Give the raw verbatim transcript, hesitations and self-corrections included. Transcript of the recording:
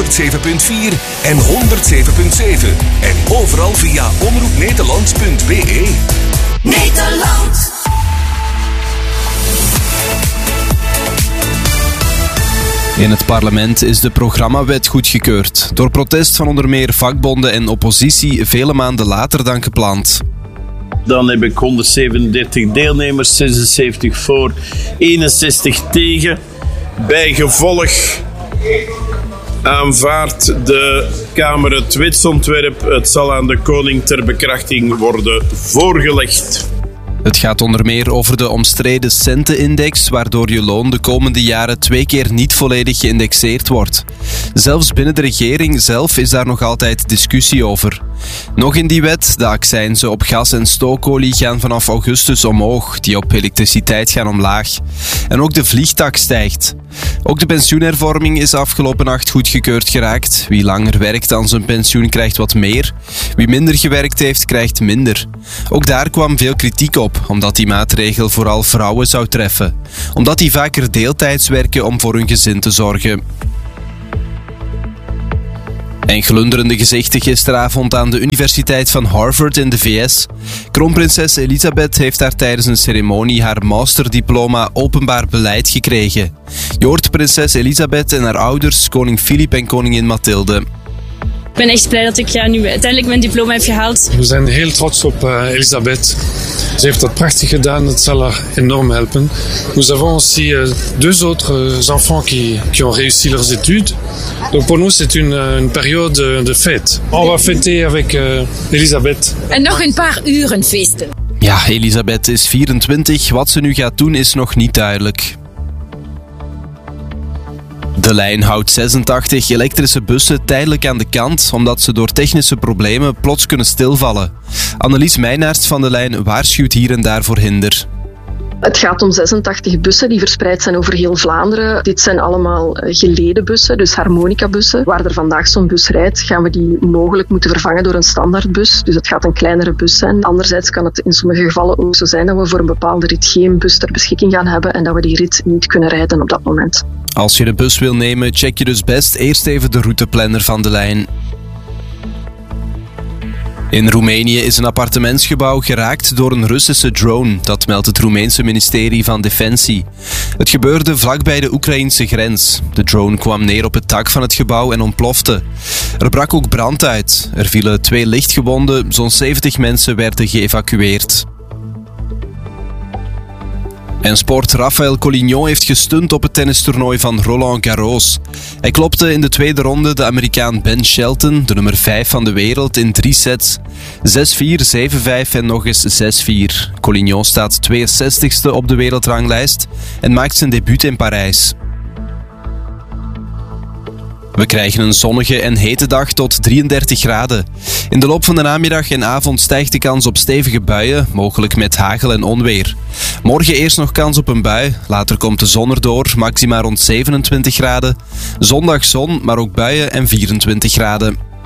honderdzeven punt vier en honderdzeven punt zeven. En overal via omroep nederland punt b e. Nederland. In het parlement is de programmawet goedgekeurd. Door protest van onder meer vakbonden en oppositie vele maanden later dan gepland. Dan heb ik honderdzevenendertig deelnemers, zesenzeventig voor, eenenzestig tegen. Bijgevolg aanvaardt de Kamer het wetsontwerp. Het zal aan de koning ter bekrachtiging worden voorgelegd. Het gaat onder meer over de omstreden centenindex, waardoor je loon de komende jaren twee keer niet volledig geïndexeerd wordt. Zelfs binnen de regering zelf is daar nog altijd discussie over. Nog in die wet, de accijnzen op gas en stookolie gaan vanaf augustus omhoog, die op elektriciteit gaan omlaag. En ook de vliegtax stijgt. Ook de pensioenhervorming is afgelopen nacht goedgekeurd geraakt. Wie langer werkt dan zijn pensioen krijgt wat meer. Wie minder gewerkt heeft, krijgt minder. Ook daar kwam veel kritiek op, omdat die maatregel vooral vrouwen zou treffen. Omdat die vaker deeltijds werken om voor hun gezin te zorgen. En glunderende gezichten gisteravond aan de Universiteit van Harvard in de V S. Kroonprinses Elisabeth heeft daar tijdens een ceremonie haar masterdiploma openbaar beleid gekregen. Je hoort prinses Elisabeth en haar ouders, koning Filip en koningin Mathilde. Ik ben echt blij dat ik ja, nu uiteindelijk mijn diploma heb gehaald. We zijn heel trots op uh, Elisabeth. Ze heeft dat prachtig gedaan, dat zal haar enorm helpen. Nous avons aussi uh, deux autres enfants qui, qui ont réussi leurs études. Donc pour nous c'est une, une période de fête. On va fêter avec uh, Elisabeth. En nog een paar uren feesten. Ja, Elisabeth is vierentwintig. Wat ze nu gaat doen is nog niet duidelijk. De lijn houdt zesentachtig elektrische bussen tijdelijk aan de kant, omdat ze door technische problemen plots kunnen stilvallen. Annelies Meijnaerts van de lijn waarschuwt hier en daar voor hinder. Het gaat om zesentachtig bussen die verspreid zijn over heel Vlaanderen. Dit zijn allemaal geleden bussen, dus harmonicabussen. Waar er vandaag zo'n bus rijdt, gaan we die mogelijk moeten vervangen door een standaardbus. Dus het gaat een kleinere bus zijn. Anderzijds kan het in sommige gevallen ook zo zijn dat we voor een bepaalde rit geen bus ter beschikking gaan hebben en dat we die rit niet kunnen rijden op dat moment. Als je de bus wil nemen, check je dus best eerst even de routeplanner van de lijn. In Roemenië is een appartementsgebouw geraakt door een Russische drone, dat meldt het Roemeense ministerie van Defensie. Het gebeurde vlakbij de Oekraïnse grens. De drone kwam neer op het dak van het gebouw en ontplofte. Er brak ook brand uit. Er vielen twee lichtgewonden, zo'n zeventig mensen werden geëvacueerd. En sport Rafael Collignon heeft gestunt op het tennistoernooi van Roland Garros. Hij klopte in de tweede ronde de Amerikaan Ben Shelton, de nummer vijf van de wereld, in drie sets. zes vier, zeven vijf en nog eens zes vier. Collignon staat tweeënzestigste op de wereldranglijst en maakt zijn debuut in Parijs. We krijgen een zonnige en hete dag tot drieëndertig graden. In de loop van de namiddag en avond stijgt de kans op stevige buien, mogelijk met hagel en onweer. Morgen eerst nog kans op een bui, later komt de zon erdoor, maxima rond zevenentwintig graden. Zondag zon, maar ook buien en vierentwintig graden.